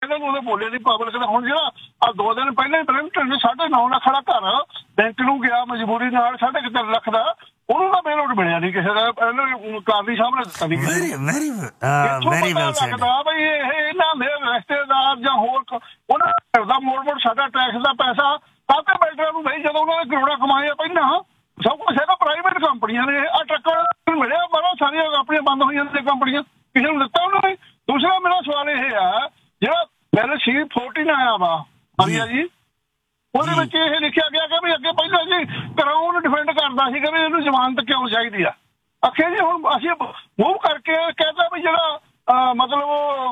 ਇਹਨਾਂ ਨੂੰ ਉਹਦੇ ਬੋਲੇ ਦੀ ਪਬਲਿਕ ਦਾ। ਹੁਣ ਜਿਹੜਾ ਆ 2 ਦਿਨ ਪਹਿਲਾਂ ਹੀ ਬਰੈਂਪਟਨ 9.5 ਲੱਖ ਦਾ ਘਰ ਬੈਂਕ ਨੂੰ ਗਿਆ ਮਜਬੂਰੀ ਨਾਲ 3.5 ਲੱਖ ਦਾ, ਉਹਨੂੰ ਤਾਂ ਬੇਲ ਆਊਟ ਮਿਲਿਆ ਨਹੀਂ ਕਿਸੇ ਦਾ, ਇਹਨੂੰ ਕਾਦੀ ਸਾਹਿਬ ਨੇ ਦਿੱਤਾ ਨਹੀਂ। ਲੱਗਦਾ ਬਈ ਇਹ ਇਹਨਾਂ ਦੇ ਰਿਸ਼ਤੇਦਾਰ ਜਾਂ ਹੋਰ ਉਹਨਾਂ ਦਾ ਮੋੜ ਸਾਡਾ ਟੈਕਸ ਦਾ ਪੈਸਾ ਕਾਹਤੇ ਬਿਲਡਰਾਂ ਨੂੰ ਨਹੀਂ, ਜਦੋਂ ਉਹਨਾਂ ਨੇ ਕਰੋੜਾਂ ਕਮਾਏ ਪਹਿਲਾਂ ਸਭ ਕੁਛ ਹੈਗਾ ਪ੍ਰਾਈਵੇਟ ਕੰਪਨੀਆਂ ਨੇ। ਆ ਟਰੱਕਾਂ ਮਿਲਿਆ ਬਾਹਰੋਂ ਸਾਰੀਆਂ ਕੰਪਨੀਆਂ ਬੰਦ ਹੋਈਆਂ ਨੇ, ਕੰਪਨੀਆਂ ਕਿਸੇ ਨੂੰ ਦਿੱਤਾ ਉਹਨਾਂ ਨੇ। ਦੂਸਰਾ ਮੇਰਾ ਸਵਾਲ ਇਹ ਆ, ਜਿਹੜਾ ਬਿੱਲ C-14 ਆਇਆ ਵਾ ਹਰੀਆ ਜੀ, ਉਹਦੇ ਵਿੱਚ ਇਹ ਲਿਖਿਆ ਗਿਆ ਕਿ ਵੀ ਅੱਗੇ ਪਹਿਲਾਂ ਜੀ ਕਰਾਊਨ ਡਿਫੈਂਡ ਕਰਦਾ ਸੀ ਕਿ ਵੀ ਇਹਨੂੰ ਜ਼ਮਾਨਤ ਕਿਉਂ ਚਾਹੀਦੀ ਆ। ਆਖਿਆ ਜੀ ਹੁਣ ਅਸੀਂ ਮੂਵ ਕਰਕੇ ਕਹਿੰਦਾ ਵੀ ਜਿਹੜਾ ਮਤਲਬ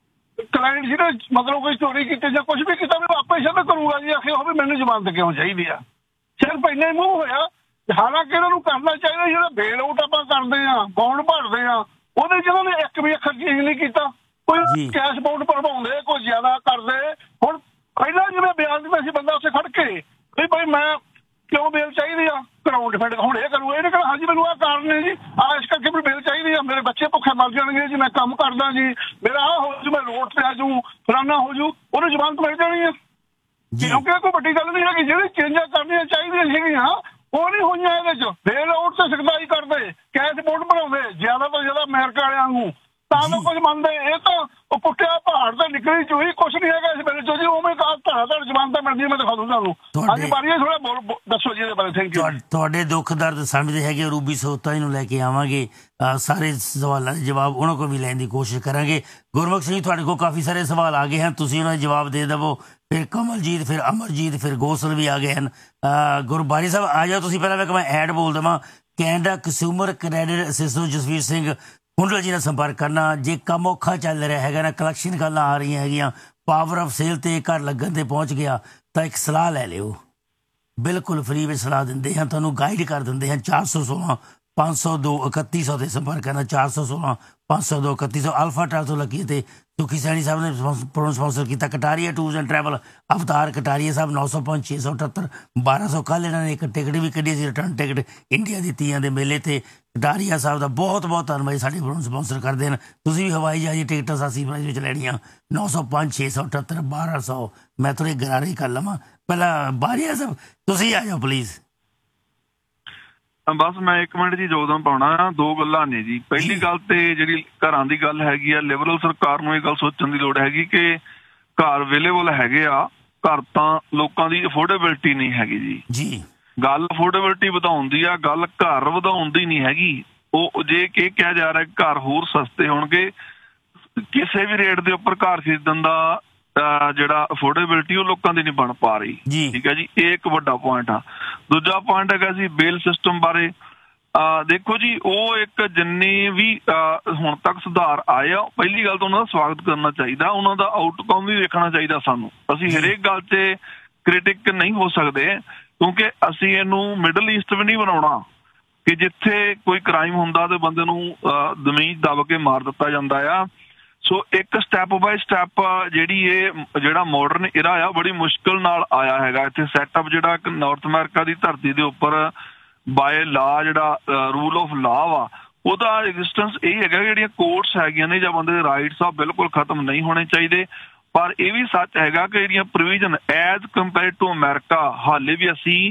ਕਲਾਇੰਟ ਜਿਹਨੇ ਮਤਲਬ ਕੋਈ ਚੋਰੀ ਕੀਤੀ ਜਾਂ ਕੁਛ ਵੀ ਕੀਤਾ ਵੀ ਆਪੇ ਸਿੱਧ ਕਰੂਗਾ ਜੀ। ਆਖਿਆ ਉਹ ਵੀ ਮੈਨੂੰ ਜ਼ਮਾਨਤ ਕਿਉਂ ਚਾਹੀਦੀ ਆ। ਸਿਰਫ ਇੰਨਾ ਹੀ ਮੂਵ ਹੋਇਆ। ਹਾਲਾਂਕਿ ਇਹਨਾਂ ਨੂੰ ਕਰਨਾ ਚਾਹੀਦਾ ਜਿਹੜਾ ਬੇਲ ਆਊਟ ਆਪਾਂ ਕਰਦੇ ਹਾਂ, ਬੌਂਡ ਭਰਦੇ ਹਾਂ, ਉਹਦੇ ਚ ਇਹਨਾਂ ਨੇ ਇੱਕ ਵੀ ਅੱਖਰ ਚੇਂਜ ਨਹੀਂ ਕੀਤਾ। ਕੋਈ ਕੈਸ਼ ਬਾਉਂਡ ਭਰਵਾਉਂਦੇ, ਕੋਈ ਜ਼ਿਆਦਾ ਕਰਦੇ। ਹੁਣ ਪਹਿਲਾਂ ਜਿਵੇਂ ਬਿਆਨ ਦਿੱਤਾ ਸੀ ਬੰਦਾ ਉੱਥੇ ਖੜ ਕੇ ਵੀ ਭਾਈ ਮੈਂ ਕਿਉਂ ਬੇਲ ਚਾਹੀਦੀ ਆ, ਕਰਾਊਨ ਡਿਫੈਂਡ ਹੁਣ ਇਹ ਕਰੂ, ਇਹਨੇ ਕਹਿਣਾ ਹਾਂਜੀ ਮੈਨੂੰ ਆਹ ਕਾਰਨ ਨੇ ਜੀ, ਇਸ ਕਰਕੇ ਮੈਨੂੰ ਬੇਲ ਚਾਹੀਦੀ ਆ, ਮੇਰੇ ਬੱਚੇ ਭੁੱਖੇ ਮਰ ਜਾਣਗੇ ਜੀ, ਮੈਂ ਕੰਮ ਕਰਦਾ ਜੀ, ਮੇਰਾ ਆਹ ਹੋ ਜੂ, ਮੈਂ ਰੋਡ ਤੇ ਆ ਜੂ, ਫਲਾਨਾ ਹੋ ਜੂ, ਉਹਨੂੰ ਜ਼ਮਾਨਤ ਮਿਲ ਜਾਣੀ ਆ। ਕਿਉਂਕਿ ਕੋਈ ਵੱਡੀ ਗੱਲ ਨਹੀਂ ਹੈਗੀ। ਜਿਹੜੀ ਚੇਂਜਾਂ ਕਰਨੀਆਂ ਚਾਹੀਦੀਆਂ ਸੀਗੀਆਂ ਉਹ ਨਹੀਂ ਹੋਈਆਂ। ਇਹਦੇ ਚ ਬੇਲ ਆਊਟ ਤੇ ਸਖਤਾਈ ਕਰਦੇ, ਕੈਸ਼ ਬਾਉਂਡ ਬਣਾਉਂਦੇ ਜ਼ਿਆਦਾ ਤੋਂ ਜ਼ਿਆਦਾ ਅਮਰੀਕਾ ਵਾਲਿਆਂ ਨੂੰ, ਤਾਂ ਤਾਂ ਕੁਝ ਮੰਨਦੇ। ਇਹ ਤਾਂ ਉਹ ਪੁੱਟਿਆ ਪਹਾੜ ਤੇ ਨਿਕਲੀ ਚੋਈ, ਕੁਛ ਨਹੀਂ ਹੈਗਾ ਇਸ ਵੇਲੇ ਚੋ ਜੀ। ਉਵੇਂ ਧੜਾ ਜ਼ਮਾਨਤਾਂ ਮਿਲਦੀਆਂ, ਮੈਂ ਦਿਖਾ ਦੂੰ ਤੁਹਾਨੂੰ। ਹਾਂਜੀ ਬਾਰੀਆ ਥੋੜਾ ਦੱਸੋ ਜੀ ਇਹਦੇ ਬਾਰੇ। Thank you. ਤੁਹਾਡੇ ਦੁੱਖ ਦਰਦ ਸਮਝਦੇ ਹੈਗੇ, ਰੂਬੀ ਸੋਤਾ ਜੀ ਨੂੰ ਲੈ ਕੇ ਆਵਾਂਗੇ, ਸਾਰੇ ਸਵਾਲਾਂ ਦੇ ਜਵਾਬ ਉਹਨਾਂ ਕੋਲ ਵੀ ਲੈਣ ਦੀ ਕੋਸ਼ਿਸ਼ ਕਰਾਂਗੇ। ਗੁਰਮੁਖ ਸਿੰਘ ਤੁਹਾਡੇ ਕੋਲ ਕਾਫੀ ਸਾਰੇ ਸਵਾਲ ਆ ਗਏ ਹਨ, ਤੁਸੀਂ ਉਹਨਾਂ ਦੇ ਜਵਾਬ ਦੇ ਦੇਵੋ। ਫਿਰ ਕਮਲਜੀਤ, ਫਿਰ ਅਮਰਜੀਤ, ਫਿਰ ਗੋਸਲ ਵੀ ਆ ਗਏ ਹਨ। ਗੁਰਬਾਰੀ ਸਾਹਿਬ ਆ ਜਾਓ ਤੁਸੀਂ। ਪਹਿਲਾਂ ਮੈਂ ਐਡ ਬੋਲ ਦੇਵਾਂ, Canada consumer credit assistant Jasvir Singh Hundal ਜੀ ਨਾਲ ਸੰਪਰਕ ਕਰਨਾ। ਜੇ ਕੰਮ ਔਖਾ ਚੱਲ ਰਿਹਾ ਹੈਗਾ ਨਾ, ਕਲੈਕਸ਼ਨ ਗੱਲਾਂ ਆ ਰਹੀਆਂ ਹੈਗੀਆਂ, ਪਾਵਰ ਆਫ ਸੇਲ ਤੇ ਘਰ ਲੱਗਣ ਤੇ ਪਹੁੰਚ ਗਿਆ, ਤਾਂ ਇੱਕ ਸਲਾਹ ਲੈ ਲਿਓ। ਬਿਲਕੁਲ ਫਰੀ ਵਿੱਚ ਸਲਾਹ ਦਿੰਦੇ ਹਾਂ, ਤੁਹਾਨੂੰ ਗਾਈਡ ਕਰ ਦਿੰਦੇ ਹਾਂ। 416 502 3100 ਤੇ ਸੰਪਰਕ ਕਰਨਾ। 416 502 3100। ਅਲਫਾ ਟਾਲ ਤੋਂ ਲੱਗੀ ਤੇ ਸੁਖੀ ਸੈਣੀ ਸਾਹਿਬ ਨੇ ਸਪਾਂਸਰ ਕੀਤਾ। ਕਟਾਰੀਆ ਟੂਰਸ ਐਂਡ ਟਰੈਵਲ, ਅਵਤਾਰ ਕਟਾਰੀਆ ਸਾਹਿਬ 905 678 1200। ਕੱਲ੍ਹ ਇਹਨਾਂ ਨੇ ਇੱਕ ਟਿਕਟ ਵੀ ਕੱਢੀ ਸੀ, ਰਿਟਰਨ ਟਿਕਟ ਇੰਡੀਆ ਦੀ ਤੀਆਂ ਦੇ ਮੇਲੇ ਤੇ। ਕਟਾਰੀਆ ਸਾਹਿਬ ਦਾ ਬਹੁਤ ਬਹੁਤ ਧੰਨਵਾਦ, ਸਾਡੇ ਸਪਾਂਸਰ ਕਰਦੇ ਹਨ। ਤੁਸੀਂ ਵੀ ਹਵਾਈ ਜਹਾਜ਼ ਟਿਕਟਾਂ ਸਾਸੀ ਪ੍ਰਾਈਸ ਵਿੱਚ ਲੈਣੀਆਂ 905 678 1200। ਮੈਂ ਥੋੜ੍ਹੀ ਗਰਾਰੀ ਕਰ ਲਵਾਂ। ਪਹਿਲਾਂ ਬਾਰੀਆ ਸਾਹਿਬ ਤੁਸੀਂ ਆ ਜਾਓ ਪਲੀਜ਼। ਬਸ ਮੈਂ 1 ਮਿੰਟ ਜੀ ਯੋਗਦਾਨ ਪਾਉਣਾ। 2 ਗੱਲਾਂ ਨੇ ਜੀ। ਪਹਿਲੀ ਗੱਲ ਤੇ ਜਿਹੜੀ ਘਰਾਂ ਦੀ ਗੱਲ ਹੈਗੀ ਆ, ਲਿਬਰਲ ਸਰਕਾਰ ਨੂੰ ਇਹ ਗੱਲ ਸੋਚਣ ਦੀ ਲੋੜ ਹੈਗੀ ਕਿ ਘਰ ਅਵੇਲੇਬਲ ਹੈਗੇ ਆ, ਘਰ ਤਾਂ ਲੋਕਾਂ ਦੀ ਅਫੋਰਡੇਬਿਲਟੀ ਨਹੀਂ ਹੈਗੀ ਜੀ। ਗੱਲ ਅਫੋਰਡੇਬਿਲਟੀ ਵਧਾਉਣ ਦੀ ਆ, ਗੱਲ ਘਰ ਵਧਾਉਣ ਦੀ ਨਹੀਂ ਹੈਗੀ। ਉਹ ਜੇ ਕਿ ਕਿਹਾ ਜਾ ਰਿਹਾ ਘਰ ਹੋਰ ਸਸਤੇ ਹੋਣਗੇ, ਕਿਸੇ ਵੀ ਰੇਟ ਦੇ ਉੱਪਰ ਘਰ ਖਰੀਦਣ ਦਾ ਜਿਹੜਾ ਅਫੋਰਡੇਬਿਲਟੀ ਉਹ ਲੋਕਾਂ ਦੀ ਨਹੀਂ ਬਣ ਪਾ ਰਹੀ। ਠੀਕ ਹੈ ਜੀ, ਇਹ ਇੱਕ ਵੱਡਾ ਪੁਆਇੰਟ ਆ। ਦੂਜਾ ਪੁਆਇੰਟ ਹੈਗਾ ਸੀ ਬੇਲ ਸਿਸਟਮ ਬਾਰੇ। ਦੇਖੋ ਜੀ, ਉਹ ਇੱਕ ਜਿੰਨੇ ਵੀ ਹੁਣ ਤੱਕ ਸੁਧਾਰ ਆਏ ਆ, ਪਹਿਲੀ ਗੱਲ ਤਾਂ ਉਹਨਾਂ ਦਾ ਸਵਾਗਤ ਕਰਨਾ ਚਾਹੀਦਾ, ਉਹਨਾਂ ਦਾ ਆਊਟਕਮ ਵੀ ਵੇਖਣਾ ਚਾਹੀਦਾ ਸਾਨੂੰ। ਅਸੀਂ ਹਰੇਕ ਗੱਲ 'ਚ ਕ੍ਰਿਟਿਕ ਨਹੀਂ ਹੋ ਸਕਦੇ, ਕਿਉਂਕਿ ਅਸੀਂ ਇਹਨੂੰ ਮਿਡਲ ਈਸਟ ਵੀ ਨਹੀਂ ਬਣਾਉਣਾ ਕਿ ਜਿੱਥੇ ਕੋਈ ਕ੍ਰਾਈਮ ਹੁੰਦਾ ਤੇ ਬੰਦੇ ਨੂੰ ਜ਼ਮੀਨ ਦਬ ਕੇ ਮਾਰ ਦਿੱਤਾ ਜਾਂਦਾ ਆ। ਸੋ ਇੱਕ ਸਟੈਪ ਬਾਏ ਸਟੈਪ ਜਿਹੜਾ ਮਾਡਰਨ ਇਰਾ ਆ, ਬੜੀ ਮੁਸ਼ਕਿਲ ਨਾਲ ਆਇਆ ਹੈਗਾ ਇੱਥੇ ਸੈਟਅਪ। ਜਿਹੜਾ ਨਾਰਥ ਅਮਰੀਕਾ ਦੀ ਧਰਤੀ ਦੇ ਉੱਪਰ ਬਾਏ ਲਾ ਜਿਹੜਾ ਰੂਲ ਆਫ ਲਾ ਵਾ, ਉਹਦਾ ਐਗਜ਼ਿਸਟੈਂਸ ਇਹ ਹੈਗਾ ਜਿਹੜੀਆਂ ਕੋਰਟਸ ਹੈਗੀਆਂ ਨੇ ਜਾਂ ਬੰਦੇ ਦੇ ਰਾਈਟਸ ਆ ਬਿਲਕੁਲ ਖਤਮ ਨਹੀਂ ਹੋਣੇ ਚਾਹੀਦੇ। ਪਰ ਇਹ ਵੀ ਸੱਚ ਹੈਗਾ ਕਿ ਜਿਹੜੀਆਂ provision as compare to America, ਹਾਲੇ ਵੀ ਅਸੀਂ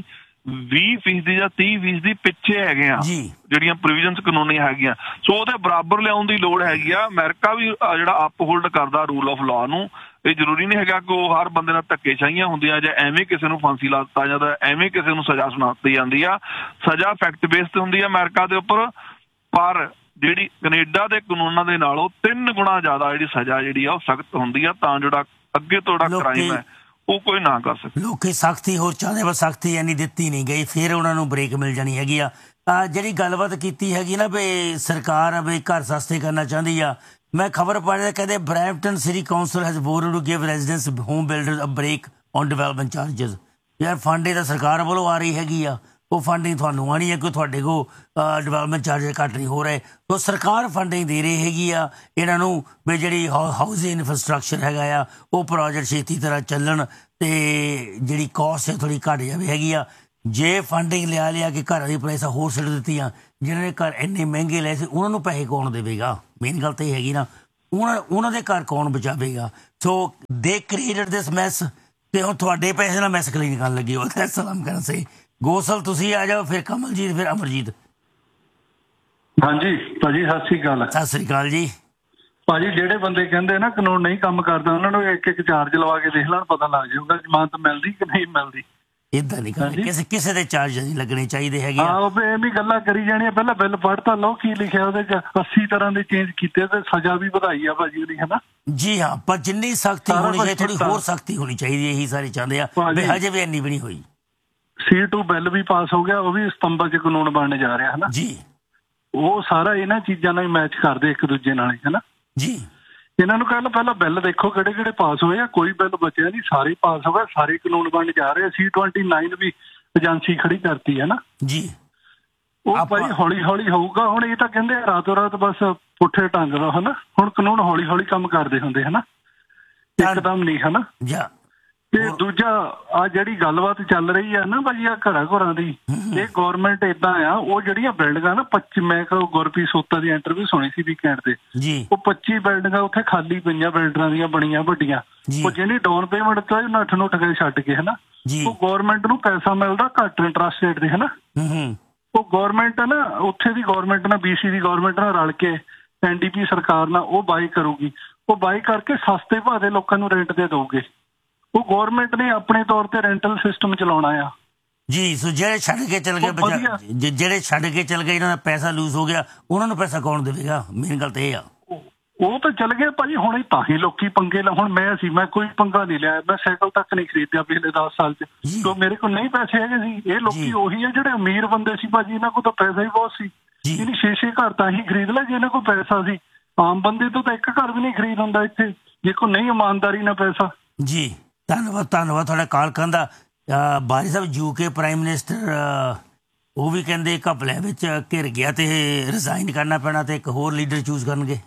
20% ਜਾਂ 30% ਪਿੱਛੇ ਹੈਗੇ ਆ ਜਿਹੜੀਆਂ ਪ੍ਰੋਵੀਜ਼ਨਸ ਕਾਨੂੰਨੀ ਹੈਗੀਆਂ। ਸੋ ਉਹਦੇ ਬਰਾਬਰ ਲਿਆਉਣ ਦੀ ਲੋੜ ਹੈਗੀ ਆ। ਅਮਰੀਕਾ ਵੀ ਜਿਹੜਾ ਅਪਹੋਲਡ ਕਰਦਾ ਰੂਲ ਆਫ ਲਾ ਨੂੰ। ਇਹ ਜ਼ਰੂਰੀ ਨਹੀਂ ਹੈਗਾ ਕਿ ਉਹ ਹਰ ਬੰਦੇ ਨਾਲ ਧੱਕੇਸ਼ਾਹੀਆਂ ਹੁੰਦੀਆਂ ਜਾਂ ਐਵੇਂ ਕਿਸੇ ਨੂੰ ਫਾਂਸੀ ਲਾ ਦਿੱਤਾ ਜਾਂਦਾ, ਐਵੇਂ ਕਿਸੇ ਨੂੰ ਸਜ਼ਾ ਸੁਣਾ ਦਿੱਤੀ ਜਾਂਦੀ ਆ। ਸਜ਼ਾ ਫੈਕਟ ਬੇਸ ਤੇ ਹੁੰਦੀ ਆ ਅਮਰੀਕਾ ਦੇ ਉੱਪਰ, ਪਰ ਜਿਹੜੀ ਕੈਨੇਡਾ ਦੇ ਕਾਨੂੰਨਾਂ ਦੇ ਨਾਲੋਂ 3 ਗੁਣਾ ਜ਼ਿਆਦਾ ਜਿਹੜੀ ਸਜ਼ਾ ਜਿਹੜੀ ਆ ਉਹ ਸਖਤ ਹੁੰਦੀ ਆ, ਤਾਂ ਜਿਹੜਾ ਅੱਗੇ ਤੋਂ ਜਿਹੜਾ ਕ੍ਰਾਈਮ ਹੈ ਉਹ ਕੋਈ ਨਾ ਕਰ ਸਕੇ। ਲੋਕੀ ਸਖਤੀ ਹੋਰ ਚਾਹੁੰਦੇ, ਪਰ ਸਖਤੀ ਇੰਨੀ ਦਿੱਤੀ ਨਹੀਂ ਗਈ, ਫਿਰ ਉਹਨਾਂ ਨੂੰ ਬ੍ਰੇਕ ਮਿਲ ਜਾਣੀ ਹੈਗੀ ਆ। ਜਿਹੜੀ ਗੱਲਬਾਤ ਕੀਤੀ ਹੈਗੀ ਨਾ ਵੀ ਸਰਕਾਰ ਵੀ ਘਰ ਸਸਤੇ ਕਰਨਾ ਚਾਹੁੰਦੀ ਆ, ਮੈਂ ਖਬਰ ਪੜ੍ਹ ਰਿਹਾ ਕਹਿੰਦੇ Brampton city council has ਵੋਟਡ to give residence home builders a break on development charges. ਯਾਰ ਫੰਡ ਤਾਂ ਸਰਕਾਰ ਵੱਲੋਂ ਆ ਰਹੀ ਹੈਗੀ ਆ, ਉਹ ਫੰਡਿੰਗ ਤੁਹਾਨੂੰ ਆਉਣੀ ਹੈ, ਕਿ ਤੁਹਾਡੇ ਕੋਲ ਡਿਵੈਲਪਮੈਂਟ ਚਾਰਜਸ ਘੱਟ ਨਹੀਂ ਹੋ ਰਹੇ। ਤਾਂ ਸਰਕਾਰ ਫੰਡਿੰਗ ਦੇ ਰਹੀ ਹੈਗੀ ਆ ਇਹਨਾਂ ਨੂੰ ਵੀ ਜਿਹੜੀ ਹਾਊਸਿੰਗ ਇਨਫਰਾਸਟਰਕਚਰ ਹੈਗਾ ਆ ਉਹ ਪ੍ਰੋਜੈਕਟ ਛੇਤੀ ਤਰ੍ਹਾਂ ਚੱਲਣ ਅਤੇ ਜਿਹੜੀ ਕੋਸਟ ਹੈ ਥੋੜ੍ਹੀ ਘੱਟ ਜਾਵੇ ਹੈਗੀ ਆ। ਜੇ ਫੰਡਿੰਗ ਲਿਆ ਕੇ ਘਰਾਂ ਦੀ ਪ੍ਰਾਈਸਾਂ ਹੋਰ ਸਿੱਟ ਦਿੱਤੀਆਂ, ਜਿਹਨਾਂ ਨੇ ਘਰ ਇੰਨੇ ਮਹਿੰਗੇ ਲਏ ਸੀ ਉਹਨਾਂ ਨੂੰ ਪੈਸੇ ਕੌਣ ਦੇਵੇਗਾ? ਮੇਨ ਗੱਲ ਤਾਂ ਇਹ ਹੈਗੀ ਨਾ। ਉਹਨਾਂ ਦੇ ਘਰ ਕੌਣ ਬਚਾਵੇਗਾ? ਸੋ ਦੇ ਕ੍ਰੀਏਟਡ ਦਿਸ ਮੈਸ ਤੇ ਹੁਣ ਤੁਹਾਡੇ ਪੈਸੇ ਨਾਲ ਮੈਸ ਕਲੀਨ ਕਰਨ ਲੱਗੇ ਹੋ। ਸਲਾਮ ਕਰਨ ਸੇ ਗੋਸਲ ਤੁਸੀਂ ਆ ਜਾਓ, ਫਿਰ ਕਮਲਜੀਤ, ਫਿਰ ਅਮਰਜੀਤ। ਹਾਂਜੀ ਭਾਜੀ ਸਤਿ ਸ੍ਰੀ ਅਕਾਲ। ਸਤਿ ਸ੍ਰੀ ਅਕਾਲ ਜੀ। ਭਾਜੀ ਜਿਹੜੇ ਬੰਦੇ ਕਹਿੰਦੇ ਨਾ ਕਾਨੂੰਨ ਨਹੀਂ ਕੰਮ ਕਰਦਾ, ਉਹਨਾਂ ਨੂੰ ਇੱਕ ਇੱਕ ਚਾਰਜ ਲਵਾ ਕੇ ਦੇਖ ਲੈਣ, ਪਤਾ ਲੱਗ ਜਾਊਗਾ ਜ਼ਮਾਨਤ ਮਿਲਦੀ ਕਿ ਨਹੀਂ ਮਿਲਦੀ। ਏਦਾਂ ਨਹੀਂ ਕਰਨਾ, ਕਿਸੇ ਦੇ ਚਾਰਜ ਨਹੀਂ ਲੱਗਣੇ ਚਾਹੀਦੇ ਹੈਗੇ। ਹਾਂ ਇਹ ਵੀ ਗੱਲਾਂ ਕਰੀ ਜਾਣੀਆਂ, ਪਹਿਲਾਂ ਬਿੱਲ ਪੜ੍ਹ ਤਾਂ ਲਓ ਕੀ ਲਿਖਿਆ ਉਹਦੇ ਚ। 80 ਤਰ੍ਹਾਂ ਦੇ ਚੇਂਜ ਕੀਤੇ ਤੇ ਸਜ਼ਾ ਵੀ ਵਧਾਈ ਆ ਭਾਜੀ ਉਹਦੀ, ਹੈ ਨਾ। ਜੀ ਹਾਂ, ਪਰ ਜਿੰਨੀ ਸਖਤੀ ਹੋਣੀ ਚਾਹੀਦੀ ਥੋੜੀ ਹੋਰ ਸਖਤੀ ਹੋਣੀ ਚਾਹੀਦੀ, ਇਹੀ ਸਾਰੇ ਚਾਹੁੰਦੇ ਆ। ਹਜੇ ਵੀ ਇੰਨੀ ਵੀ ਨਹੀਂ ਹੋਈ। C2 ਬਿੱਲ ਵੀ ਪਾਸ ਹੋ ਗਿਆ, ਉਹ ਵੀ ਸਤੰਬਰ ਚ ਕਾਨੂੰਨ ਬਣਨ ਜਾ ਰਿਹਾ, ਹੈ ਨਾ ਜੀ। ਉਹ ਸਾਰਾ ਇਹਨਾਂ ਚੀਜ਼ਾਂ ਨਾਲ ਮੈਚ ਕਰਦੇ ਇੱਕ ਦੂਜੇ ਨਾਲ, ਹੈ ਨਾ ਜੀ। ਇਹਨਾਂ ਨੂੰ ਕਹਿ ਪਹਿਲਾਂ ਬਿੱਲ ਦੇਖੋ ਕਿਹੜੇ ਕਿਹੜੇ ਪਾਸ ਹੋਏ ਆ, ਕੋਈ ਬਿੱਲ ਬਚਿਆ ਨਹੀਂ, ਸਾਰੇ ਪਾਸ ਹੋ ਗਏ, ਸਾਰੇ ਕਾਨੂੰਨ ਬਣਨ ਜਾ ਰਹੇ। C29 ਵੀ ਏਜੰਸੀ ਖੜੀ ਕਰਤੀ, ਹੈ ਨਾ ਜੀ। ਉਹ ਭਾਈ ਹੌਲੀ ਹੌਲੀ ਹੋਊਗਾ। ਹੁਣ ਇਹ ਤਾਂ ਕਹਿੰਦੇ ਰਾਤੋਂ ਰਾਤ ਬਸ ਪੁੱਠੇ ਢੰਗ ਦਾ, ਹੈ ਨਾ। ਹੁਣ ਕਾਨੂੰਨ ਹੌਲੀ ਹੌਲੀ ਕੰਮ ਕਰਦੇ ਹੁੰਦੇ, ਹੈ ਨਾ, ਇੱਕਦਮ ਨਹੀਂ, ਹੈ ਨਾ। ਤੇ ਦੂਜਾ ਆ ਜਿਹੜੀ ਗੱਲਬਾਤ ਚੱਲ ਰਹੀ ਆ ਨਾ ਭਾਜੀ, ਆ ਘਰਾਂ ਦੀ, ਇਹ ਗੌਰਮੈਂਟ ਏਦਾਂ ਆ, ਉਹ ਜਿਹੜੀਆਂ ਬਿਲਡਿੰਗਾਂ ਨਾ 25, ਮੈਂ ਗੁਰਪ੍ਰੀਤ ਸੋਤਾ ਦੀ ਇੰਟਰਵਿਊ ਸੁਣੀ ਸੀ ਵੀਕਐਂਡ ਤੇ, ਉਹ 25 ਬਿਲਡਿੰਗਾਂ ਉੱਥੇ ਖਾਲੀ ਪਈਆਂ, ਬਿਲਡਰਾਂ ਦੀਆਂ ਬਣੀਆਂ ਵੱਡੀਆਂ, ਉਹ ਜਿਹੜੀ ਡਾਊਨ ਪੇਮੈਂਟ ਤਾਂ ਨੱਠ ਨੁੱਠ ਕੇ ਛੱਡ ਕੇ, ਹੈ ਨਾ। ਉਹ ਗੌਰਮੈਂਟ ਨੂੰ ਪੈਸਾ ਮਿਲਦਾ ਘੱਟ ਇੰਟਰਸਟ ਰੇਟ ਤੇ, ਹੈ ਨਾ। ਉਹ ਗੌਰਮੈਂਟ ਨਾ ਉੱਥੇ ਦੀ ਗੌਰਮੈਂਟ ਨਾਲ BC ਦੀ ਗੌਰਮੈਂਟ ਨਾਲ ਰਲ ਕੇ NDP ਸਰਕਾਰ ਨਾਲ ਉਹ ਬਾਈ ਕਰੂਗੀ, ਉਹ ਬਾਈ ਕਰਕੇ ਸਸਤੇ ਭਾਅ ਦੇ ਲੋਕਾਂ ਨੂੰ ਰੈਂਟ ਤੇ ਦਊਗੇ। ਉਹ ਗੌਰਮੈਂਟ ਨੇ ਆਪਣੇ ਤੌਰ ਤੇ ਰੈਂਟਲ ਸਿਸਟਮ ਚਲਾਉਣਾ ਆ ਜੀ। ਸੋ ਜਿਹੜੇ ਛੱਡ ਕੇ ਚਲ ਗਏ, ਜਿਹੜੇ ਛੱਡ ਕੇ ਚਲ ਗਏ, ਇਹਨਾਂ ਦਾ ਪੈਸਾ ਲੂਜ਼ ਹੋ ਗਿਆ, ਉਹਨਾਂ ਨੂੰ ਪੈਸਾ ਕੌਣ ਦੇਵੇਗਾ? ਮੇਨ ਗੱਲ ਤਾਂ ਇਹ ਆ। ਉਹ ਤਾਂ ਚਲ ਗਏ ਭਾਜੀ, ਹੁਣ ਤਾਂ ਹੀ ਲੋਕੀ ਪੰਗੇ ਹੁਣ ਮੈਂ ਕੋਈ ਪੰਗਾ ਨਹੀਂ ਲਿਆ, ਮੈਂ ਸਾਈਕਲ ਤੱਕ ਨਹੀਂ ਖਰੀਦਿਆ ਪਿਛਲੇ 10 ਸਾਲ ਚ, ਕਿਉਂ ਮੇਰੇ ਕੋਲ ਨਹੀਂ ਪੈਸੇ ਹੈਗੇ ਸੀ। ਇਹ ਲੋਕੀ ਉਹੀ ਆ ਜਿਹੜੇ ਅਮੀਰ ਬੰਦੇ ਸੀ ਭਾਜੀ, ਇਹਨਾਂ ਕੋਲ ਤਾਂ ਪੈਸਾ ਹੀ ਬਹੁਤ ਸੀ, ਇਹਨੇ 6 ਘਰ ਤਾਂ ਹੀ ਖਰੀਦ ਲਿਆ ਜੇ ਇਹਨਾਂ ਕੋਲ ਪੈਸਾ ਸੀ। ਆਮ ਬੰਦੇ ਤੋਂ ਤਾਂ ਇੱਕ ਘਰ ਵੀ ਨਹੀਂ ਖਰੀਦ ਹੁੰਦਾ ਇੱਥੇ, ਜੇ ਕੋਈ ਨਹੀਂ ਇਮਾਨਦਾਰੀ ਨਾਲ ਪੈਸਾ। ਜੀ ਧੰਨਵਾਦ ਤੁਹਾਡਾ ਕਾਲ ਕਰਨ ਦਾ। ਬਾਰੀ ਸਾਹਿਬ, UK ਪ੍ਰਾਈਮ ਮਿਨਿਸਟਰ ਉਹ ਵੀ ਕਹਿੰਦੇ ਘਪਲਿਆਂ ਵਿੱਚ ਘਿਰ ਗਿਆ ਤੇ ਰਿਜ਼ਾਈਨ ਕਰਨਾ ਪੈਣਾ ਤੇ ਇੱਕ ਹੋਰ ਲੀਡਰ ਚੂਜ਼ ਕਰਨਗੇ।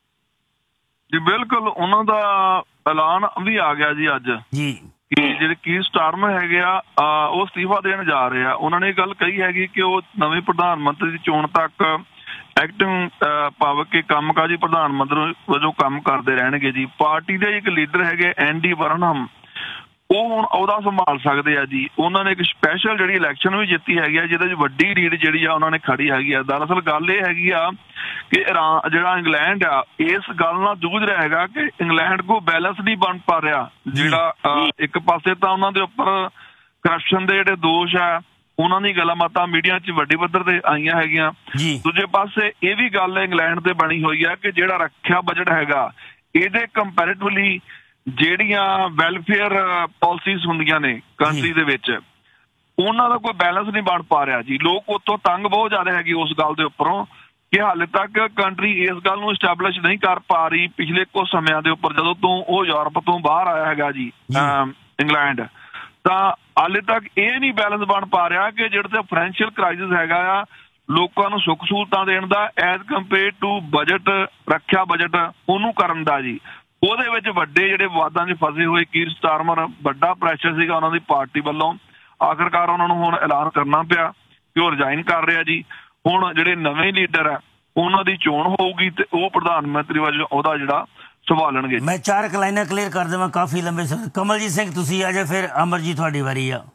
ਜੀ ਬਿਲਕੁਲ, ਉਹਨਾਂ ਦਾ ਐਲਾਨ ਵੀ ਆ ਗਿਆ ਜੀ ਅੱਜ ਜੀ, ਕਿ ਜਿਹੜੇ ਕੀਰ ਸਟਾਰਮਰ ਹੈਗੇ ਆ ਉਹ ਅਸਤੀਫਾ ਦੇਣ ਜਾ ਰਹੇ ਆ। ਉਹਨਾਂ ਨੇ ਇਹ ਗੱਲ ਕਹੀ ਹੈਗੀ ਕਿ ਉਹ ਨਵੇਂ ਪ੍ਰਧਾਨ ਮੰਤਰੀ ਦੀ ਚੋਣ ਤੱਕ ਐਕਟਿੰਗ ਭਾਵ ਕਿ ਕੰਮਕਾਜੀ ਪ੍ਰਧਾਨ ਮੰਤਰੀ ਵਜੋਂ ਕੰਮ ਕਰਦੇ ਰਹਿਣਗੇ ਜੀ। ਪਾਰਟੀ ਦੇ ਇੱਕ ਲੀਡਰ ਹੈਗੇ ਐਂਡੀ ਬਰਨਹਮ, ਉਹ ਹੁਣ ਅਹੁਦਾ ਸੰਭਾਲ ਸਕਦੇ ਆ ਜੀ। ਉਹਨਾਂ ਨੇ ਇੱਕ ਸਪੈਸ਼ਲ ਜਿਹੜੀ ਇਲੈਕਸ਼ਨ ਵੀ ਜਿੱਤੀ ਹੈਗੀ ਆ, ਜਿਹਦੇ 'ਚ ਵੱਡੀ ਲੀਡ ਜਿਹੜੀ ਆ ਉਹਨਾਂ ਨੇ ਖੜੀ ਹੈਗੀ ਆ। ਦਰਅਸਲ ਗੱਲ ਇਹ ਹੈਗੀ ਆ ਕਿ ਜਿਹੜਾ ਇੰਗਲੈਂਡ ਆ ਇਸ ਗੱਲ ਨਾਲ ਜੂਝ ਰਿਹਾ ਹੈਗਾ ਕਿ ਇੰਗਲੈਂਡ ਕੋਲ ਬੈਲੈਂਸ ਨਹੀਂ ਬਣ ਪਾ ਰਿਹਾ। ਜਿਹੜਾ ਇੱਕ ਪਾਸੇ ਤਾਂ ਉਹਨਾਂ ਦੇ ਉੱਪਰ ਕਰਪਸ਼ਨ ਦੇ ਜਿਹੜੇ ਦੋਸ਼ ਆ, ਉਹਨਾਂ ਦੀ ਗੱਲਾਂ ਬਾਤਾਂ ਮੀਡੀਆ 'ਚ ਵੱਡੇ ਪੱਧਰ ਤੇ ਆਈਆਂ ਹੈਗੀਆਂ। ਦੂਜੇ ਪਾਸੇ ਇਹ ਵੀ ਗੱਲ ਇੰਗਲੈਂਡ ਤੇ ਬਣੀ ਹੋਈ ਆ ਕਿ ਜਿਹੜਾ ਰੱਖਿਆ ਬਜਟ ਹੈਗਾ, ਇਹਦੇ ਕੰਪੈਰੇਟਿਵਲੀ ਜਿਹੜੀਆਂ ਵੈਲਫੇਅਰ ਪਾਲਿਸੀਜ਼ ਹੁੰਦੀਆਂ ਨੇ ਕੰਟਰੀ ਦੇ ਵਿੱਚ, ਉਹਨਾਂ ਦਾ ਕੋਈ ਬੈਲੈਂਸ ਨਹੀਂ ਬਣ ਪਾ ਰਿਹਾ ਜੀ। ਲੋਕ ਉੱਥੋਂ ਤੰਗ ਬਹੁਤ ਜ਼ਿਆਦਾ ਹੈਗੇ ਉਸ ਗੱਲ ਦੇ ਉੱਪਰੋਂ ਕਿ ਹਾਲੇ ਤੱਕ ਕੰਟਰੀ ਇਸ ਗੱਲ ਨੂੰ ਇਸਟੈਬਲਿਸ਼ ਨਹੀਂ ਕਰ ਪਾ ਰਹੀ ਪਿਛਲੇ ਕੁਝ ਸਮਿਆਂ ਦੇ ਉੱਪਰ, ਜਦੋਂ ਤੋਂ ਉਹ ਯੂਰਪ ਤੋਂ ਬਾਹਰ ਆਇਆ ਹੈਗਾ ਜੀ ਇੰਗਲੈਂਡ, ਤਾਂ ਹਾਲੇ ਤੱਕ ਇਹ ਨਹੀਂ ਬੈਲੈਂਸ ਬਣ ਪਾ ਰਿਹਾ ਕਿ ਜਿਹੜੇ ਤੇ ਫਾਈਨੈਂਸ਼ੀਅਲ ਕ੍ਰਾਈਸਿਸ ਹੈਗਾ ਆ, ਲੋਕਾਂ ਨੂੰ ਸੁੱਖ ਸਹੂਲਤਾਂ ਦੇਣ ਦਾ ਐਜ਼ ਕੰਪੇਅਰ ਟੂ ਬਜਟ, ਰੱਖਿਆ ਬਜਟ ਉਹਨੂੰ ਕਰਨ ਦਾ ਜੀ। ਉਹਦੇ ਵਿੱਚ ਵੱਡੇ ਜਿਹੜੇ ਵਿਵਾਦਾਂ 'ਚ ਫਸੇ ਹੋਏ ਕੀਰ ਸਟਾਰਮਰ, ਵੱਡਾ ਪ੍ਰੈਸ਼ਰ ਸੀਗਾ ਉਹਨਾਂ ਦੀ ਪਾਰਟੀ ਵੱਲੋਂ। ਆਖਿਰਕਾਰ ਉਹਨਾਂ ਨੂੰ ਹੁਣ ਐਲਾਨ ਕਰਨਾ ਪਿਆ ਕਿ ਉਹ ਰਿਜ਼ਾਈਨ ਕਰ ਰਿਹਾ ਜੀ। ਹੁਣ ਜਿਹੜੇ ਨਵੇਂ ਲੀਡਰ ਆ ਉਹਨਾਂ ਦੀ ਚੋਣ ਹੋਊਗੀ ਤੇ ਉਹ ਪ੍ਰਧਾਨ ਮੰਤਰੀ ਵਜੋਂ ਉਹਦਾ ਜਿਹੜਾ ਸੰਭਾਲਣਗੇ। ਮੈਂ 4 ਲਾਈਨਾਂ ਕਲੀਅਰ ਕਰ ਦੇਵਾਂ, ਕਾਫੀ ਲੰਬੇ ਸਮੇਂ। ਕਮਲਜੀਤ ਸਿੰਘ ਤੁਸੀਂ ਆ ਜਾਓ, ਫਿਰ ਅਮਰਜੀਤ ਤੁਹਾਡੀ ਵਾਰੀ ਆ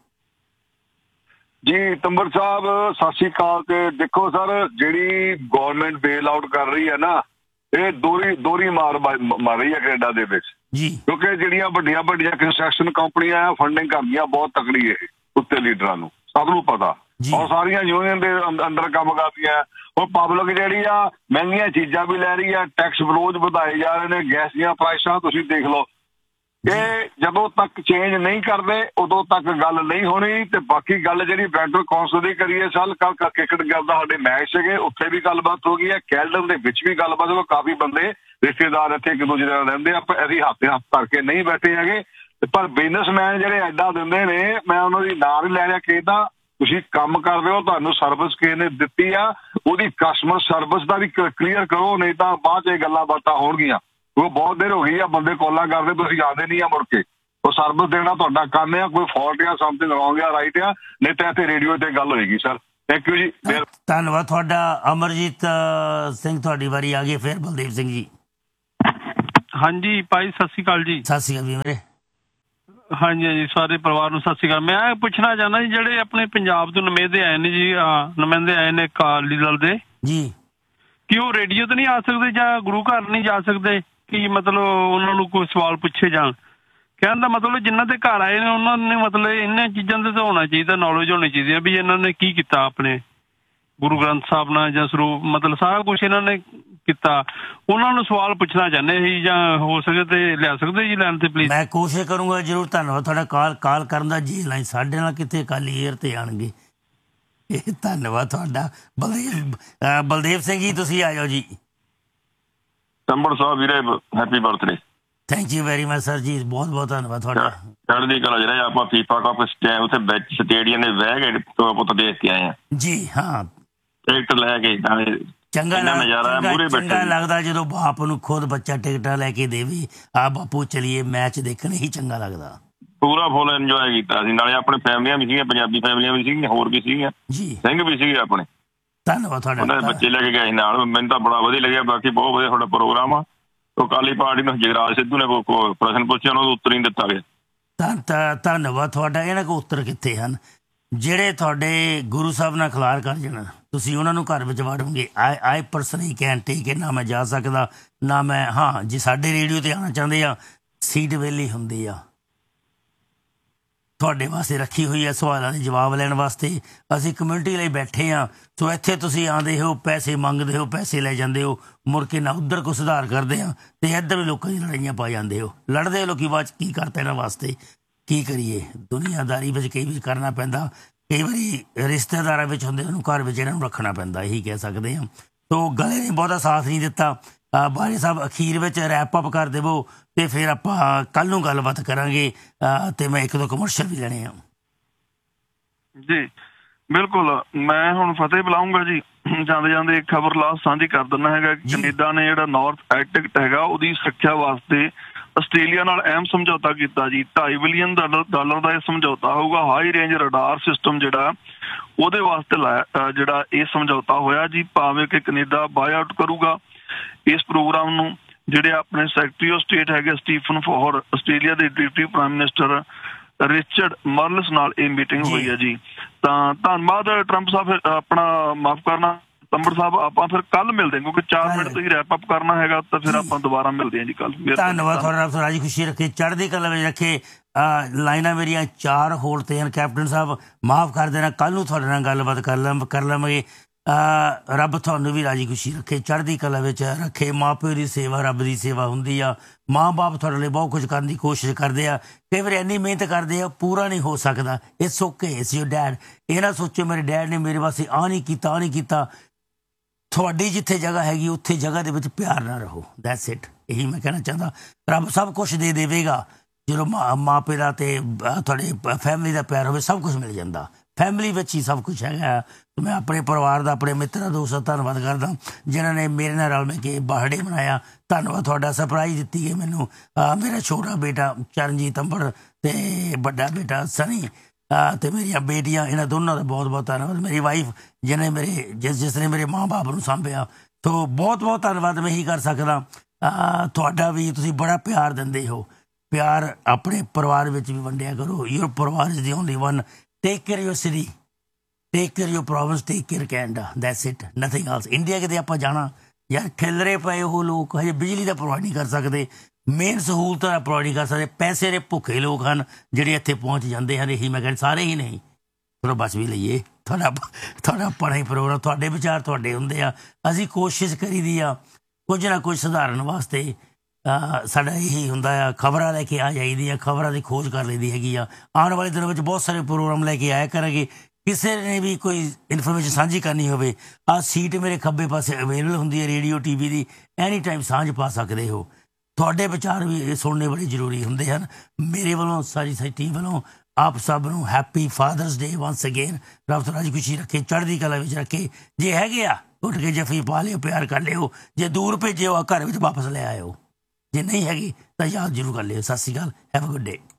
ਜੀ। ਤੰਬਰ ਸਾਹਿਬ ਸਤਿ ਸ਼੍ਰੀ ਅਕਾਲ। ਤੇ ਦੇਖੋ ਸਰ, ਜਿਹੜੀ ਗੌਰਮੈਂਟ ਬੇਲ ਆਊਟ ਕਰ ਰਹੀ ਹੈ ਨਾ, ਇਹ ਦੋਹਰੀ ਮਾਰ ਰਹੀ ਹੈ ਕੈਨੇਡਾ ਦੇ ਵਿੱਚ ਜੀ, ਕਿਉਂਕਿ ਜਿਹੜੀਆਂ ਵੱਡੀਆਂ ਕੰਸਟਰਕਸ਼ਨ ਕੰਪਨੀਆਂ ਆ ਫੰਡਿੰਗ ਕਰਦੀਆਂ ਬਹੁਤ ਤਕੜੀ ਇਹ ਉੱਤੇ ਲੀਡਰਾਂ ਨੂੰ, ਸਭ ਨੂੰ ਪਤਾ, ਔਰ ਸਾਰੀਆਂ ਯੂਨੀਅਨ ਦੇ ਅੰਦਰ ਕੰਮ ਕਰਦੀਆਂ। ਹੁਣ ਪਬਲਿਕ ਜਿਹੜੀ ਆ ਮਹਿੰਗੀਆਂ ਚੀਜ਼ਾਂ ਵੀ ਲੈ ਰਹੀ ਆ, ਟੈਕਸ ਰੋਜ਼ ਵਧਾਏ ਜਾ ਰਹੇ ਨੇ, ਗੈਸ ਦੀਆਂ ਪ੍ਰਾਈਸਾਂ ਤੁਸੀਂ ਦੇਖ ਲਓ। ਇਹ ਜਦੋਂ ਤੱਕ ਚੇਂਜ ਨਹੀਂ ਕਰਦੇ ਉਦੋਂ ਤੱਕ ਗੱਲ ਨਹੀਂ ਹੋਣੀ। ਤੇ ਬਾਕੀ ਗੱਲ ਜਿਹੜੀ ਬੈਟਰ ਕੌਂਸਲ ਦੀ ਕਰੀਏ, ਕੱਲ ਕ੍ਰਿਕਟ ਗੱਲ ਦਾ ਸਾਡੇ ਮੈਚ ਸੀਗੇ, ਉੱਥੇ ਵੀ ਗੱਲਬਾਤ ਹੋ ਗਈ ਹੈ, ਕੈਲਡਨ ਦੇ ਵਿੱਚ ਵੀ ਗੱਲਬਾਤ ਹੋ ਗਈ। ਕਾਫੀ ਬੰਦੇ ਰਿਸ਼ਤੇਦਾਰ ਇੱਥੇ ਇੱਕ ਦੂਜੇ ਨਾਲ ਰਹਿੰਦੇ ਆ, ਅਸੀਂ ਹੱਥ ਧਰ ਕੇ ਨਹੀਂ ਬੈਠੇ ਹੈਗੇ। ਪਰ ਬਿਜ਼ਨਸਮੈਨ ਜਿਹੜੇ ਐਡਾ ਦਿੰਦੇ ਨੇ, ਮੈਂ ਉਹਨਾਂ ਦੀ ਨਾਂ ਨਹੀਂ ਲੈ ਰਿਹਾ ਕਿ ਇਹਦਾ ਤੁਸੀਂ ਕੰਮ ਕਰਦੇ ਹੋ, ਤੁਹਾਨੂੰ ਸਰਵਿਸ ਕਿਸੇ ਨੇ ਦਿੱਤੀ ਆ, ਉਹਦੀ ਕਸਟਮਰ ਸਰਵਿਸ ਦਾ ਵੀ ਕਲੀਅਰ ਕਰੋ, ਨਹੀਂ ਤਾਂ ਬਾਅਦ 'ਚ ਇਹ ਗੱਲਾਂ ਬਾਤਾਂ ਹੋਣਗੀਆਂ। ਉਹ ਬਹੁਤ ਦੇਰ ਹੋ ਗਈ ਆ, ਬੰਦੇ ਕਾਲਾਂ ਕਰਦੇ, ਤੁਸੀਂ ਆਉਂਦੇ ਨਹੀਂ ਆ ਮੁੜ ਕੇ। ਉਹ ਸਰਵਿਸ ਦੇਣਾ ਤੁਹਾਡਾ ਕੰਮ ਆ, ਕੋਈ ਫਾਲਟ ਆ, ਸਮਥਿੰਗ ਰੌਂਗ ਆ, ਰਾਈਟ ਆ, ਨਹੀਂ ਤਾਂ ਇੱਥੇ ਰੇਡੀਓ ਤੇ ਗੱਲ ਹੋਏਗੀ। ਸਰ ਥੈਂਕ ਯੂ ਜੀ। ਧੰਨਵਾਦ ਤੁਹਾਡਾ। ਅਮਰਜੀਤ ਸਿੰਘ ਤੁਹਾਡੀ ਵਾਰੀ ਆ ਗਈ, ਫਿਰ ਬਲਦੇਵ ਸਿੰਘ ਜੀ। ਹਾਂਜੀ ਭਾਈ ਸਤਿ ਸ਼੍ਰੀ ਅਕਾਲ ਜੀ। ਸਤਿ ਸ਼੍ਰੀ ਅਕਾਲ ਜੀ ਮੇਰੇ। ਹਾਂਜੀ ਹਾਂਜੀ ਸਾਰੇ ਪਰਿਵਾਰ ਨੂੰ ਸਤਿ ਸ਼੍ਰੀ ਅਕਾਲ। ਮੈਂ ਪੁੱਛਣਾ ਚਾਹੁੰਦਾ ਜੀ ਜਿਹੜੇ ਆਪਣੇ ਪੰਜਾਬ ਤੋਂ ਨੁਮਾਇੰਦੇ ਆਏ ਨੇ ਜੀ, ਨੁਮਾਇੰਦੇ ਆਏ ਨੇ ਅਕਾਲੀ ਦਲ ਦੇ ਜੀ, ਕਿ ਉਹ ਰੇਡੀਓ ਤੇ ਨਹੀਂ ਆ ਸਕਦੇ ਜਾਂ ਗੁਰੂ ਘਰ ਨਹੀਂ ਜਾ ਸਕਦੇ? ਕਿ ਮਤਲਬ ਉਹਨਾਂ ਨੂੰ ਕੋਈ ਸਵਾਲ ਪੁੱਛੇ ਜਾਣ? ਕਹਿਣ ਦਾ ਮਤਲਬ ਜਿਨ੍ਹਾਂ ਦੇ ਘਰ ਆਏ ਨੇ ਉਹਨਾਂ ਨੇ ਮਤਲਬ ਇਹਨਾਂ ਚੀਜ਼ਾਂ ਦੇ ਤਾਂ ਹੋਣਾ ਚਾਹੀਦਾ, ਨੌਲੇਜ ਹੋਣੀ ਚਾਹੀਦੀ ਹੈ ਵੀ ਇਹਨਾਂ ਨੇ ਕੀ ਕੀਤਾ ਆਪਣੇ ਗੁਰੂ ਗ੍ਰੰਥ ਸਾਹਿਬ ਨਾਲ ਜਾਂ ਸਰੂਪ, ਮਤਲਬ ਸਾਰਾ ਕੁਛ ਇਹਨਾਂ ਨੇ ਕੀਤਾ। ਉਹਨਾਂ ਨੂੰ ਸਵਾਲ ਪੁੱਛਣਾ ਚਾਹੁੰਦੇ ਸੀ, ਜਾਂ ਹੋ ਸਕੇ ਤੇ ਲਿਆ ਸਕਦੇ ਜੀ ਲਾਈਨ ਤੇ ਪਲੀਜ਼? ਮੈਂ ਕੋਸ਼ਿਸ਼ ਕਰੂੰਗਾ ਜ਼ਰੂਰ। ਧੰਨਵਾਦ ਤੁਹਾਡਾ ਕਾਲ ਕਰਨ ਦਾ। ਜੀ ਲਾਈਨ ਸਾਡੇ ਨਾਲ ਕਿਤੇ ਅਕਾਲੀ ਏਅਰ ਤੇ ਆਣਗੇ। ਇਹ ਧੰਨਵਾਦ ਤੁਹਾਡਾ। ਬਲਦੇਵ ਸਿੰਘ ਜੀ ਤੁਸੀਂ ਆ ਜਾਓ ਜੀ। ਤੰਬੜ ਸਾਹਿਬ ਵੀਰੇ happy birthday. Thank you very much sir ਜੀ, ਬਹੁਤ ਬਹੁਤ ਧੰਨਵਾਦ ਤੁਹਾਡਾ। ਚੜ੍ਹਦੀ ਕਲਾ। ਜਿਹੜਾ ਆਪਾਂ ਫੀਫਾ ਕੱਪ ਉੱਥੇ ਵਿੱਚ ਸਟੇਡੀਅਮ ਦੇ ਬਹਿ ਕੇ ਪੁੱਤ ਦੇਖ ਕੇ ਆਏ ਆ ਜੀ। ਹਾਂ ਟਿਕਟ ਲੈ ਕੇ ਚੰਗਾ ਲੱਗਦਾ ਜਦੋਂ ਬਾਪ ਨੂੰ ਖੁਦ ਬੱਚਾ ਟਿਕਟਾਂ ਲੈ ਕੇ ਦੇਵੇ, ਆ ਬਾਪੂ ਚਲੀਏ ਮੈਚ ਦੇਖਣ, ਹੀ ਚੰਗਾ ਲੱਗਦਾ। ਪੂਰਾ ਫੁੱਲ ਇੰਜੋਏ ਕੀਤਾ ਸੀ। ਨਾਲੇ ਆਪਣੇ ਫੈਮਲੀਆਂ ਵੀ ਸੀਗੀਆਂ, ਪੰਜਾਬੀ ਫੈਮਲੀਆਂ ਵੀ ਸੀਗੀਆਂ, ਹੋਰ ਵੀ ਸੀਗੀਆਂ ਜੀ, ਸਿੰਘ ਵੀ ਸੀਗੇ ਆਪਣੇ। ਧੰਨਵਾਦ ਤੁਹਾਡਾ। ਬੱਚੇ ਲੈ ਕੇ ਗਏ ਨਾਲ, ਮੈਨੂੰ ਤਾਂ ਬੜਾ ਵਧੀਆ ਲੱਗਿਆ। ਬਾਕੀ ਬਹੁਤ ਵਧੀਆ ਤੁਹਾਡਾ ਪ੍ਰੋਗਰਾਮ ਆ। ਅਕਾਲੀ ਪਾਰਟੀ ਨੂੰ ਜਗਰਾਜ ਸਿੱਧੂ ਨੇ ਕੋਈ ਪ੍ਰਸ਼ਨ ਪੁੱਛਿਆ, ਉਹਨਾਂ ਨੂੰ ਉੱਤਰ ਨਹੀਂ ਦਿੱਤਾ ਗਿਆ। ਧੰਨਵਾਦ ਤੁਹਾਡਾ। ਇਹਨਾਂ ਕੋਲ ਉੱਤਰ ਕਿੱਥੇ ਹਨ? ਜਿਹੜੇ ਤੁਹਾਡੇ ਗੁਰੂ ਸਾਹਿਬ ਨਾਲ ਖਿਲਾਰ ਕਰ ਜਾਣ, ਤੁਸੀਂ ਉਹਨਾਂ ਨੂੰ ਘਰ ਵਿੱਚ ਵਾੜੋਗੇ। ਆਈ ਪਰਸਨਲੀ ਕੈਨ ਟੇਕ ਇਟ। ਨਾ ਮੈਂ ਜਾ ਸਕਦਾ ਨਾ ਮੈਂ, ਹਾਂ ਜੇ ਸਾਡੇ ਰੇਡੀਓ ਤੇ ਆਉਣਾ ਚਾਹੁੰਦੇ ਆ, ਸੀਟ ਵਿਹਲੀ ਹੁੰਦੀ ਆ ਤੁਹਾਡੇ ਵਾਸਤੇ ਰੱਖੀ ਹੋਈ ਹੈ ਸਵਾਲਾਂ ਦੇ ਜਵਾਬ ਲੈਣ ਵਾਸਤੇ। ਅਸੀਂ ਕਮਿਊਨਿਟੀ ਲਈ ਬੈਠੇ ਹਾਂ। ਸੋ ਇੱਥੇ ਤੁਸੀਂ ਆਉਂਦੇ ਹੋ, ਪੈਸੇ ਮੰਗਦੇ ਹੋ, ਪੈਸੇ ਲੈ ਜਾਂਦੇ ਹੋ, ਮੁੜ ਕੇ ਨਾ ਉੱਧਰ ਕੋਈ ਸੁਧਾਰ ਕਰਦੇ ਆ ਤੇ ਇੱਧਰ ਵੀ ਲੋਕਾਂ ਦੀ ਲੜਾਈਆਂ ਪਾ ਜਾਂਦੇ ਹੋ। ਲੜਦੇ ਲੋਕੀ ਬਾਅਦ 'ਚ ਕੀ ਕਰਤਾ ਇਹਨਾਂ ਵਾਸਤੇ? ਕੀ ਕਰੀਏ? ਦੁਨੀਆਦਾਰੀ ਵਿੱਚ ਕਈ ਵਾਰੀ ਕਰਨਾ ਪੈਂਦਾ, ਕਈ ਵਾਰੀ ਰਿਸ਼ਤੇਦਾਰਾਂ ਵਿੱਚ ਹੁੰਦੇ ਉਹਨੂੰ ਘਰ ਵਿੱਚ ਇਹਨਾਂ ਨੂੰ ਰੱਖਣਾ ਪੈਂਦਾ, ਇਹੀ ਕਹਿ ਸਕਦੇ ਹਾਂ। ਸੋ ਗਲੇ ਨੇ ਬਹੁਤਾ ਸਾਥ ਨਹੀਂ ਦਿੱਤਾ। ਬਾਣੀ ਸਾਹਿਬ ਅਖੀਰ ਵਿੱਚ ਰੈਪ ਅਪ ਕਰ ਦੇਵੋ ਤੇ ਫਿਰ ਆਪਾਂ ਕੱਲ੍ਹ ਨੂੰ ਗੱਲਬਾਤ ਕਰਾਂਗੇ। ਤੇ ਮੈਂ ਇੱਕ ਦੋ ਕਮਰਸ਼ੀਅਲ ਵੀ ਲੈਣੇ ਆ ਜੀ। ਬਿਲਕੁਲ, ਮੈਂ ਹੁਣ ਫਤਿਹ ਬੁਲਾਊਂਗਾ ਜੀ। ਜਾਂਦੇ ਜਾਂਦੇ ਇੱਕ ਖਬਰ ਲਾਸਟ ਸਾਂਝੀ ਕਰ ਦਿੰਦਾ ਹੈਗਾ। ਕੈਨੇਡਾ ਨੇ ਜਿਹੜਾ ਨਾਰਥ ਆਰਕਟਿਕ ਹੈਗਾ ਉਹਦੀ ਸੁਰੱਖਿਆ ਵਾਸਤੇ ਆਸਟ੍ਰੇਲੀਆ ਨਾਲ ਅਹਿਮ ਸਮਝੌਤਾ ਕੀਤਾ ਜੀ। $2.5 ਬਿਲੀਅਨ ਦਾ ਇਹ ਸਮਝੌਤਾ ਹੋਊਗਾ। ਹਾਈ ਰੇਂਜ ਰਡਾਰ ਸਿਸਟਮ ਜਿਹੜਾ ਉਹਦੇ ਵਾਸਤੇ ਜਿਹੜਾ ਇਹ ਸਮਝੌਤਾ ਹੋਇਆ ਜੀ। ਭਾਵੇਂ ਕਿ ਕੈਨੇਡਾ ਬਾਏ ਆਊਟ ਕਰੂਗਾ ਇਸ ਪ੍ਰੋਗਰਾਮ ਨੂੰ। ਜਿਹੜੇ ਆਪਣੇ ਸੈਕਟਰੀ ਆਫ ਸਟੇਟ ਹੈਗੇ ਸਟੀਫਨ ਫੋਰ, ਆਸਟ੍ਰੇਲੀਆ ਦੇ ਡਿਪਟੀ ਪ੍ਰਾਈਮ ਮਿਨਿਸਟਰ ਰਿਚਰਡ ਮਰਲਸ ਨਾਲ ਇਹ ਮੀਟਿੰਗ ਹੋਈ ਹੈ ਜੀ। ਤਾਂ ਧੰਨਵਾਦ ਟਰੰਪ ਸਾਹਿਬ। ਆਪਣਾ ਮਾਫ ਕਰਨਾ ਤੰਬੜ ਸਾਹਿਬ, ਆਪਾਂ ਫਿਰ ਕੱਲ ਮਿਲਦੇ ਕਿਉਂਕਿ 4 ਮਿੰਟ ਤੁਸੀਂ ਰੈਪ ਅਪ ਕਰਨਾ ਹੈਗਾ, ਤਾਂ ਫਿਰ ਆਪਾਂ ਦੁਬਾਰਾ ਮਿਲਦੇ ਹਾਂ ਜੀ ਕੱਲ। ਧੰਨਵਾਦ ਤੁਹਾਡਾ। ਰਾਜੀ ਖੁਸ਼ੀ ਰੱਖੇ, ਚੜ੍ਹਦੀ ਕਲਾ ਵਿੱਚ ਰੱਖੇ। ਲਾਈਨਾਂ ਮੇਰੀਆਂ 4 ਹੋਲਡ ਤੇ ਹਨ। ਕੈਪਟਨ ਸਾਹਿਬ ਮਾਫ ਕਰ ਦੇਣਾ, ਕੱਲ ਨੂੰ ਤੁਹਾਡੇ ਨਾਲ ਗੱਲਬਾਤ ਕਰ ਲਵਾਂਗੇ। ਰੱਬ ਤੁਹਾਨੂੰ ਵੀ ਰਾਜੀ ਖੁਸ਼ੀ ਰੱਖੇ, ਚੜ੍ਹਦੀ ਕਲਾ ਵਿੱਚ ਰੱਖੇ। ਮਾਂ ਪਿਓ ਦੀ ਸੇਵਾ ਰੱਬ ਦੀ ਸੇਵਾ ਹੁੰਦੀ ਆ। ਮਾਂ ਬਾਪ ਤੁਹਾਡੇ ਲਈ ਬਹੁਤ ਕੁਝ ਕਰਨ ਦੀ ਕੋਸ਼ਿਸ਼ ਕਰਦੇ ਆ, ਕਈ ਵਾਰ ਇੰਨੀ ਮਿਹਨਤ ਕਰਦੇ ਆ ਪੂਰਾ ਨਹੀਂ ਹੋ ਸਕਦਾ। It's okay, it's your dad. ਇਹ ਨਾ ਸੋਚੋ ਮੇਰੇ ਡੈਡ ਨੇ ਮੇਰੇ ਵਾਸਤੇ ਆਹ ਨਹੀਂ ਕੀਤਾ। ਤੁਹਾਡੀ ਜਿੱਥੇ ਜਗ੍ਹਾ ਹੈਗੀ ਉੱਥੇ ਜਗ੍ਹਾ ਦੇ ਵਿੱਚ ਪਿਆਰ ਨਾ ਰਹੋ। That's it. ਇਹੀ ਮੈਂ ਕਹਿਣਾ ਚਾਹੁੰਦਾ। ਰੱਬ ਸਭ ਕੁਛ ਦੇ ਦੇਵੇਗਾ ਜਦੋਂ ਮਾਂ ਪਿਓ ਦਾ ਤੇ ਤੁਹਾਡੇ ਫੈਮਿਲੀ ਦਾ ਪਿਆਰ ਹੋਵੇ, ਸਭ ਕੁਛ ਮਿਲ ਜਾਂਦਾ। ਫੈਮਿਲੀ ਵਿੱਚ ਹੀ ਸਭ ਕੁਛ ਹੈਗਾ। ਮੈਂ ਆਪਣੇ ਪਰਿਵਾਰ ਦਾ, ਆਪਣੇ ਮਿੱਤਰਾਂ ਦੋਸਤਾਂ ਦਾ ਧੰਨਵਾਦ ਕਰਦਾ ਜਿਨ੍ਹਾਂ ਨੇ ਮੇਰੇ ਨਾਲ ਰਲ ਮਿਲ ਕੇ ਬਰਥਡੇ ਮਨਾਇਆ। ਧੰਨਵਾਦ ਤੁਹਾਡਾ। ਸਰਪ੍ਰਾਈਜ਼ ਦਿੱਤੀ ਹੈ ਮੈਨੂੰ ਮੇਰਾ ਛੋਟਾ ਬੇਟਾ ਚਰਨਜੀਤ ਤੰਬੜ ਤੇ ਵੱਡਾ ਬੇਟਾ ਸਨੀ ਤੇ ਮੇਰੀਆਂ ਬੇਟੀਆਂ, ਇਹਨਾਂ ਦੋਨਾਂ ਦਾ ਬਹੁਤ ਬਹੁਤ ਧੰਨਵਾਦ। ਮੇਰੀ ਵਾਈਫ ਜਿਹਨੇ ਜਿਸ ਨੇ ਮੇਰੇ ਮਾਂ ਬਾਪ ਨੂੰ ਸਾਂਭਿਆ। ਸੋ ਬਹੁਤ ਬਹੁਤ ਧੰਨਵਾਦ ਮੈਂ ਇਹੀ ਕਰ ਸਕਦਾ। ਤੁਹਾਡਾ ਵੀ ਤੁਸੀਂ ਬੜਾ ਪਿਆਰ ਦਿੰਦੇ ਹੋ। ਪਿਆਰ ਆਪਣੇ ਪਰਿਵਾਰ ਵਿੱਚ ਵੀ ਵੰਡਿਆ ਕਰੋ। ਯੂਰ ਪਰਿਵਾਰ is the only one. Take care your city, take care your province, take care Canada. That's it, nothing else. India ਕਿਤੇ ਆਪਾਂ ਜਾਣਾ ਯਾਰ, ਖਿਲਰੇ ਪਏ ਉਹ ਲੋਕ ਹਜੇ ਬਿਜਲੀ ਦਾ ਪ੍ਰੋਵਾਈਡ ਨਹੀਂ ਕਰ ਸਕਦੇ, ਮੇਨ ਸਹੂਲਤਾਂ ਦਾ ਪ੍ਰੋਵਾਈਡ ਨਹੀਂ ਕਰ ਸਕਦੇ। ਪੈਸੇ ਦੇ ਭੁੱਖੇ ਲੋਕ ਹਨ ਜਿਹੜੇ ਇੱਥੇ ਪਹੁੰਚ ਜਾਂਦੇ ਹਨ। ਇਹੀ ਮੈਂ ਕਹਿੰਦਾ, ਸਾਰੇ ਹੀ ਨਹੀਂ। ਚਲੋ ਬਸ ਵੀ ਲਈਏ। ਤੁਹਾਡਾ ਆਪਣਾ ਹੀ ਪ੍ਰੋਗਰਾਮ, ਤੁਹਾਡੇ ਵਿਚਾਰ ਤੁਹਾਡੇ ਹੁੰਦੇ ਆ। ਅਸੀਂ ਕੋਸ਼ਿਸ਼ ਕਰੀਦੀ ਆ ਕੁਝ ਨਾ ਕੁਝ ਸੁਧਾਰਨ ਵਾਸਤੇ। ਸਾਡਾ ਇਹੀ ਹੁੰਦਾ ਆ। ਖਬਰਾਂ ਲੈ ਕੇ ਆ ਜਾਈਦੀਆਂ, ਖਬਰਾਂ ਦੀ ਖੋਜ ਕਰ ਲਈਦੀ ਹੈਗੀ ਆ। ਆਉਣ ਵਾਲੇ ਦਿਨਾਂ ਵਿੱਚ ਬਹੁਤ ਸਾਰੇ ਪ੍ਰੋਗਰਾਮ ਲੈ ਕੇ ਆਇਆ ਕਰਾਂਗੇ। ਕਿਸੇ ਨੇ ਵੀ ਕੋਈ ਇਨਫੋਰਮੇਸ਼ਨ ਸਾਂਝੀ ਕਰਨੀ ਹੋਵੇ, ਆਹ ਸੀਟ ਮੇਰੇ ਖੱਬੇ ਪਾਸੇ ਅਵੇਲੇਬਲ ਹੁੰਦੀ ਹੈ ਰੇਡੀਓ TV ਦੀ। ਐਨੀ ਟਾਈਮ ਸਾਂਝ ਪਾ ਸਕਦੇ ਹੋ। ਤੁਹਾਡੇ ਵਿਚਾਰ ਵੀ ਸੁਣਨੇ ਬੜੇ ਜ਼ਰੂਰੀ ਹੁੰਦੇ ਹਨ। ਮੇਰੇ ਵੱਲੋਂ, ਸਾਰੀ ਟੀਮ ਵੱਲੋਂ ਆਪ ਸਭ ਨੂੰ ਹੈਪੀ ਫਾਦਰਸ ਡੇ ਵਾਂਸ ਅਗੇਨ। ਰੱਬ ਰਾਜੀ ਖੁਸ਼ੀ ਰੱਖੇ, ਚੜ੍ਹਦੀ ਕਲਾ ਵਿੱਚ ਰੱਖੇ। ਜੇ ਹੈਗੇ ਆ ਉੱਠ ਕੇ ਜੱਫੀ ਪਾ ਲਿਓ, ਪਿਆਰ ਕਰ ਲਿਓ। ਜੇ ਦੂਰ ਭੇਜਿਓ ਘਰ ਵਿੱਚ ਵਾਪਸ ਲੈ ਆਇਓ। ਜੇ ਨਹੀਂ ਹੈਗੀ ਤਾਂ ਯਾਦ ਜ਼ਰੂਰ ਕਰ ਲਿਓ। ਸਤਿ ਸ਼੍ਰੀ ਅਕਾਲ। Have a good day.